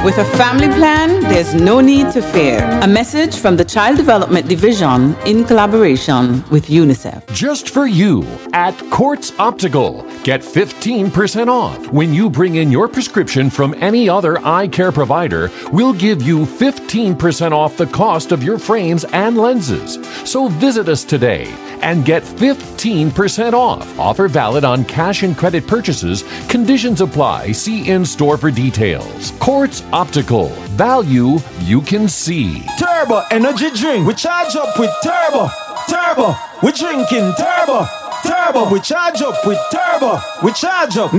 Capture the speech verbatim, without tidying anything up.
With a family plan, there's no need to fear. A message from the Child Development Division in collaboration with UNICEF. Just for you at Quartz Optical. Get fifteen percent off. When you bring in your prescription from any other eye care provider, we'll give you fifteen percent off the cost of your frames and lenses. So visit us today and get fifteen percent off. Offer valid on cash and credit purchases. Conditions apply. See in-store for details. Quartz Optical. Value you can see. Turbo energy drink. We charge up with Turbo. Turbo. We drinking Turbo. Turbo. We charge up with Turbo. We charge up.